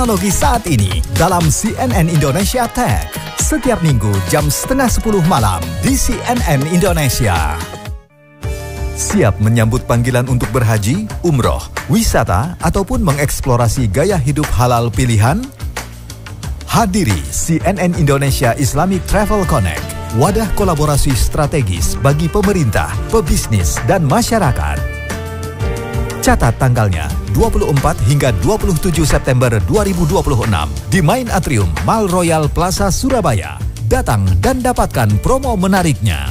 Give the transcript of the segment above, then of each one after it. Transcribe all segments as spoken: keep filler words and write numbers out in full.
Teknologi saat ini dalam C N N Indonesia Tech. Setiap minggu jam setengah sepuluh malam di C N N Indonesia. Siap menyambut panggilan untuk berhaji, umroh, wisata, ataupun mengeksplorasi gaya hidup halal pilihan? Hadiri C N N Indonesia Islamic Travel Connect, wadah kolaborasi strategis bagi pemerintah, pebisnis, dan masyarakat. Catat tanggalnya dua puluh empat hingga dua puluh tujuh September dua ribu dua puluh enam di Main Atrium Mall Royal Plaza Surabaya. Datang dan dapatkan promo menariknya.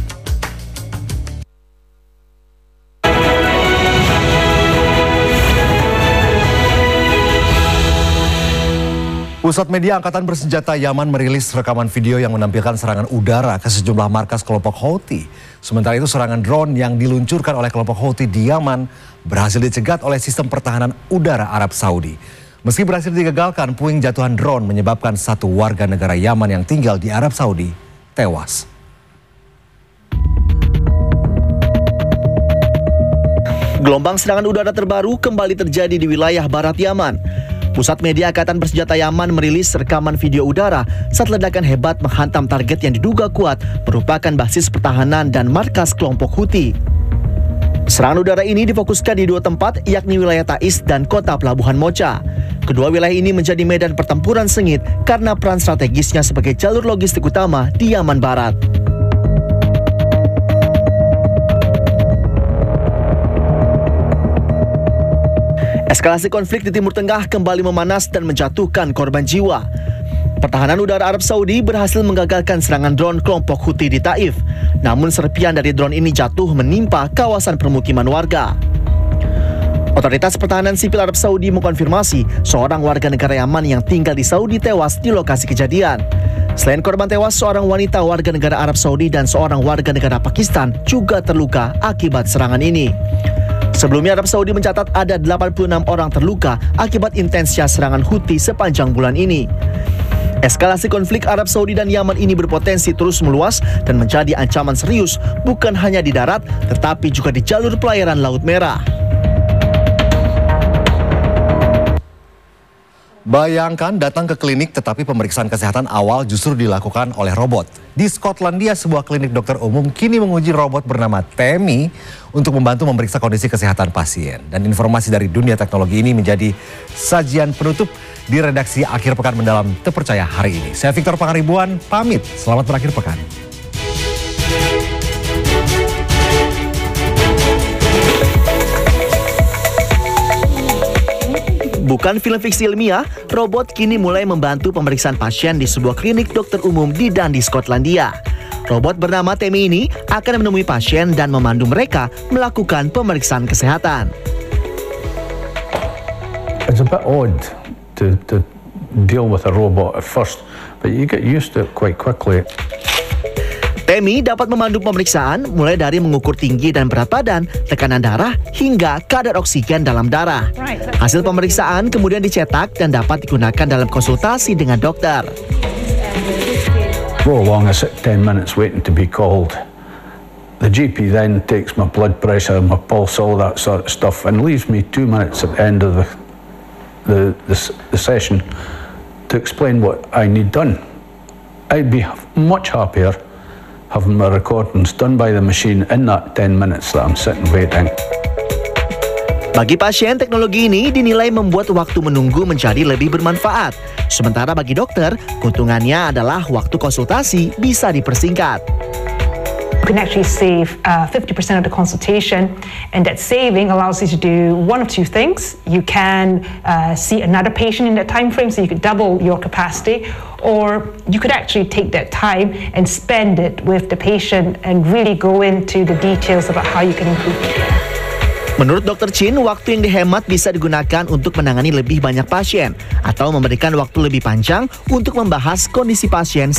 Pusat Media Angkatan Bersenjata Yaman merilis rekaman video yang menampilkan serangan udara ke sejumlah markas kelompok Houthi. Sementara itu serangan drone yang diluncurkan oleh kelompok Houthi di Yaman berhasil dicegat oleh sistem pertahanan udara Arab Saudi. Meski berhasil digagalkan, puing jatuhan drone menyebabkan satu warga negara Yaman yang tinggal di Arab Saudi tewas. Gelombang serangan udara terbaru kembali terjadi di wilayah barat Yaman. Pusat Media Angkatan Bersenjata Yaman merilis rekaman video udara saat ledakan hebat menghantam target yang diduga kuat merupakan basis pertahanan dan markas kelompok Houthi. Serangan udara ini difokuskan di dua tempat, yakni wilayah Taiz dan kota pelabuhan Mocha. Kedua wilayah ini menjadi medan pertempuran sengit karena peran strategisnya sebagai jalur logistik utama di Yaman Barat. Eskalasi konflik di Timur Tengah kembali memanas dan menjatuhkan korban jiwa. Pertahanan udara Arab Saudi berhasil menggagalkan serangan drone kelompok Houthi di Taif. Namun serpian dari drone ini jatuh menimpa kawasan permukiman warga. Otoritas Pertahanan Sipil Arab Saudi mengkonfirmasi seorang warga negara Yaman yang tinggal di Saudi tewas di lokasi kejadian. Selain korban tewas, seorang wanita warga negara Arab Saudi dan seorang warga negara Pakistan juga terluka akibat serangan ini. Sebelumnya Arab Saudi mencatat ada delapan puluh enam orang terluka akibat intensnya serangan Houthi sepanjang bulan ini. Eskalasi konflik Arab Saudi dan Yaman ini berpotensi terus meluas dan menjadi ancaman serius bukan hanya di darat tetapi juga di jalur pelayaran Laut Merah. Bayangkan datang ke klinik tetapi pemeriksaan kesehatan awal justru dilakukan oleh robot. Di Skotlandia, sebuah klinik dokter umum kini menguji robot bernama Temi untuk membantu memeriksa kondisi kesehatan pasien. Dan informasi dari dunia teknologi ini menjadi sajian penutup di redaksi Akhir Pekan Mendalam Terpercaya hari ini. Saya Victor Pangaribuan, pamit. Selamat berakhir pekan. Bukan film fiksi ilmiah, robot kini mulai membantu pemeriksaan pasien di sebuah klinik dokter umum di Dundee, Skotlandia. Robot bernama Temi ini akan menemui pasien dan memandu mereka melakukan pemeriksaan kesehatan. It's a bit odd to, to deal with a robot at first, but you get used to it quite quickly. Temi dapat memandu pemeriksaan mulai dari mengukur tinggi dan berat badan, tekanan darah, hingga kadar oksigen dalam darah. Hasil pemeriksaan kemudian dicetak dan dapat digunakan dalam konsultasi dengan dokter. For long, I sit ten minutes waiting to be called. The G P then takes my blood pressure, my pulse, all that sort of stuff, and leaves me two minutes at the end of the, the, the, the session to explain what I need done. I'd be much happier having my recordings done by the machine in that ten minutes that I'm sitting waiting. Bagi pasien, teknologi ini dinilai membuat waktu menunggu menjadi lebih bermanfaat. Sementara bagi dokter, keuntungannya adalah waktu konsultasi bisa dipersingkat. You can actually save uh, fifty percent of the consultation, and that saving allows you to do one of two things. You can uh, see another patient in that time frame, so you could double your capacity, or you could actually take that time and spend it with the patient and really go into the details about how you can improve the care. Menurut dokter Chin, waktu yang dihemat bisa digunakan untuk menangani lebih banyak pasien atau memberikan waktu lebih panjang untuk membahas kondisi pasien